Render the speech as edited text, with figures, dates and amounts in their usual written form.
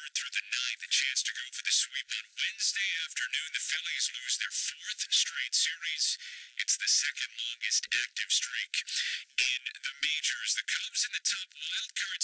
3rd through the 9th, a chance to go for the sweep on Wednesday afternoon. The Phillies lose their 4th straight series. It's the second longest active streak in the majors. The Cubs in the top wild card